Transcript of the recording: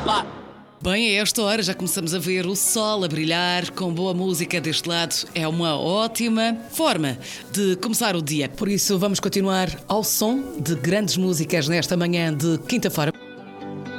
Bem, a esta hora já começamos a ver o sol a brilhar, com boa música deste lado. É uma ótima forma de começar o dia. Por isso, vamos continuar ao som de grandes músicas nesta manhã de quinta-feira.